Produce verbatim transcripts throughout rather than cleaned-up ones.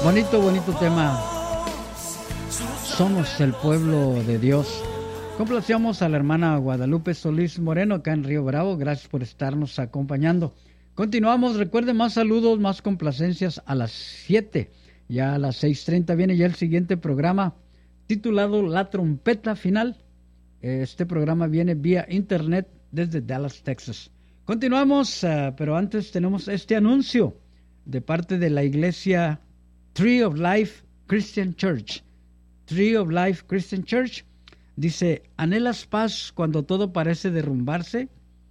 Bonito, bonito tema. Somos el pueblo de Dios. Complacemos a la hermana Guadalupe Solís Moreno acá en Río Bravo. Gracias por estarnos acompañando. Continuamos. Recuerden, más saludos, más complacencias a las siete. Ya a las seis treinta viene ya el siguiente programa titulado La Trompeta Final. Este programa viene vía internet desde Dallas, Texas. Continuamos, uh, pero antes tenemos este anuncio de parte de la iglesia Tree of Life Christian Church. Tree of Life Christian Church dice: ¿anhelas paz cuando todo parece derrumbarse?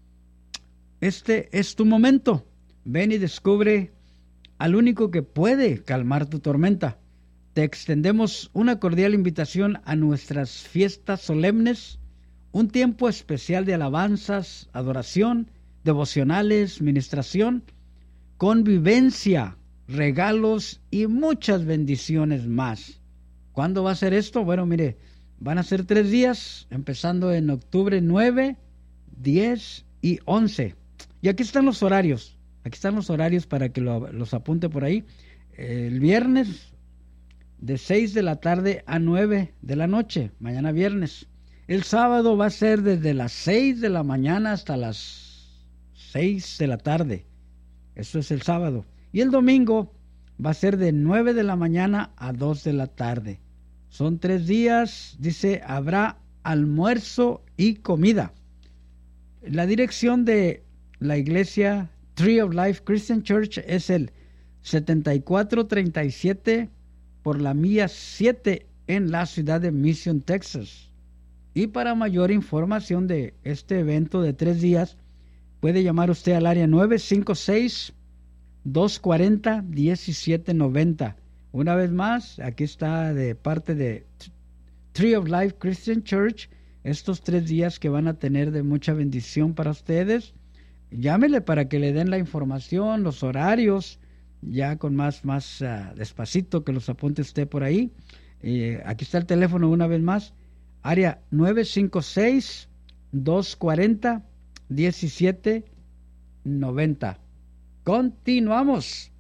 Este es tu momento. Ven y descubre al único que puede calmar tu tormenta. Te extendemos una cordial invitación a nuestras fiestas solemnes, un tiempo especial de alabanzas, adoración, devocionales, ministración, convivencia, regalos y muchas bendiciones más. ¿Cuándo va a ser esto? Bueno, mire, van a ser tres días, empezando en octubre nueve, diez y once. Y aquí están los horarios. Aquí están los horarios para que lo, los apunte por ahí. El viernes de seis de la tarde a nueve de la noche, mañana viernes. El sábado va a ser desde las seis de la mañana hasta las seis de la tarde. Eso es el sábado. Y el domingo va a ser de nueve de la mañana a dos de la tarde. Son tres días. Dice, habrá almuerzo y comida. La dirección de la iglesia Tree of Life Christian Church es el setenta y cuatro treinta y siete por la milla siete en la ciudad de Mission, Texas. Y para mayor información de este evento de tres días, puede llamar usted al área nueve cinco seis, dos cuatro cero, uno siete nueve cero. Una vez más, aquí está de parte de Tree of Life Christian Church, estos tres días que van a tener de mucha bendición para ustedes. Llámele para que le den la información, los horarios, ya con más, más uh, despacito, que los apunte usted por ahí. Eh, aquí está el teléfono una vez más, área nueve cinco seis, dos cuatro cero, uno siete nueve cero. Continuamos.